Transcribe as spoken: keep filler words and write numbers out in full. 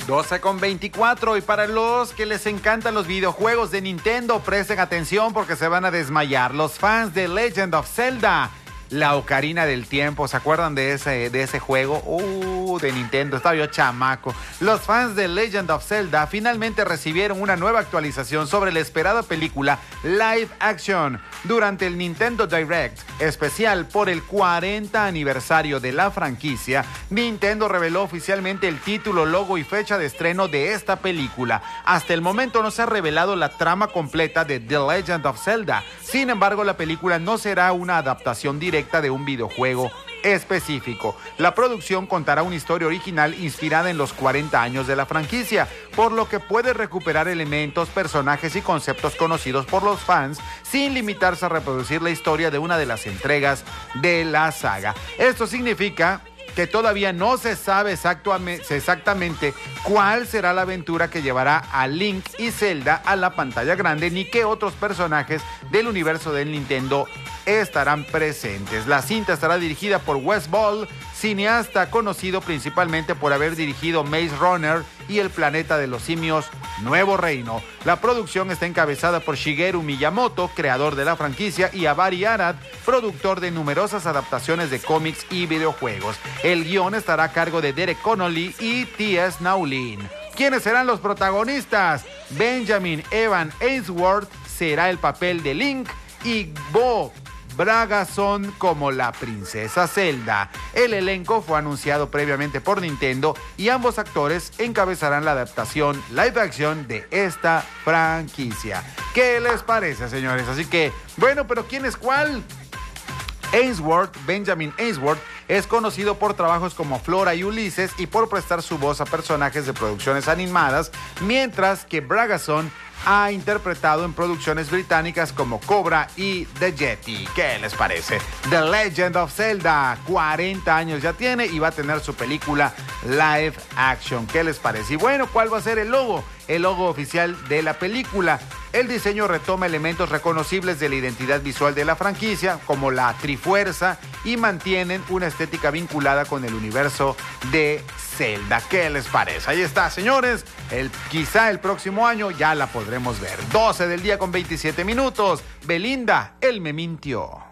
doce con veinticuatro, y para los que les encantan los videojuegos de Nintendo, presten atención porque se van a desmayar. Los fans de Legend of Zelda, la Ocarina del Tiempo, ¿se acuerdan de ese, de ese juego? Uh, de Nintendo, estaba yo chamaco. Los fans de Legend of Zelda finalmente recibieron una nueva actualización sobre la esperada película live action. Durante el Nintendo Direct especial por el cuarenta aniversario de la franquicia, Nintendo reveló oficialmente el título, logo y fecha de estreno de esta película. Hasta el momento no se ha revelado la trama completa de The Legend of Zelda. Sin embargo, la película no será una adaptación directa de un videojuego específico. La producción contará una historia original inspirada en los cuarenta años de la franquicia, por lo que puede recuperar elementos, personajes y conceptos conocidos por los fans sin limitarse a reproducir la historia de una de las entregas de la saga. Esto significa que todavía no se sabe exactamente cuál será la aventura que llevará a Link y Zelda a la pantalla grande, ni qué otros personajes del universo del Nintendo estarán presentes. La cinta estará dirigida por Wes Ball, cineasta conocido principalmente por haber dirigido Maze Runner y El planeta de los simios, Nuevo Reino. La producción está encabezada por Shigeru Miyamoto, creador de la franquicia, y Abari Arad, productor de numerosas adaptaciones de cómics y videojuegos. El guión estará a cargo de Derek Connolly y T S Naulin. ¿Quiénes serán los protagonistas? Benjamin Evan Ainsworth será el papel de Link y Bo Bragason como la princesa Zelda. El elenco fue anunciado previamente por Nintendo y ambos actores encabezarán la adaptación live action de esta franquicia. ¿Qué les parece, señores? Así que, bueno, pero ¿quién es cuál? Ainsworth, Benjamin Ainsworth, es conocido por trabajos como Flora y Ulises y por prestar su voz a personajes de producciones animadas, mientras que Bragason ha interpretado en producciones británicas como Cobra y The Yeti. ¿Qué les parece? The Legend of Zelda, cuarenta años ya tiene y va a tener su película live action. ¿Qué les parece? Y bueno, ¿cuál va a ser el logo? El logo oficial de la película. El diseño retoma elementos reconocibles de la identidad visual de la franquicia, como la Trifuerza, y mantienen una estética vinculada con el universo de Zelda. ¿Qué les parece? Ahí está, señores. El, quizá el próximo año ya la podremos ver. doce del día con veintisiete minutos. Belinda, él me mintió.